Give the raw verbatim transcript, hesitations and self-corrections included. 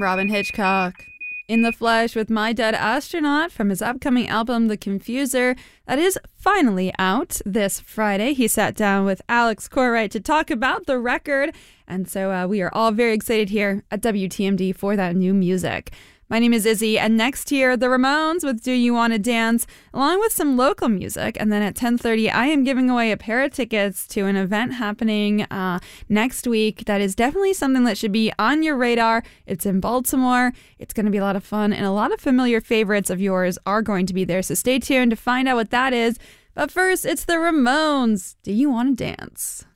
Robin Hitchcock. In the flesh with My Dead Astronaut from his upcoming album, The Confuser, that is finally out this Friday. He sat down with Alex Korwright to talk about the record, and so uh, we are all very excited here at W T M D for that new music. My name is Izzy, and next here, The Ramones with Do You Wanna Dance, along with some local music. And then at ten thirty, I am giving away a pair of tickets to an event happening uh, next week that is definitely something that should be on your radar. It's in Baltimore. It's going to be a lot of fun, and a lot of familiar favorites of yours are going to be there. So stay tuned to find out what that is. But first, it's The Ramones. Do You Wanna Dance?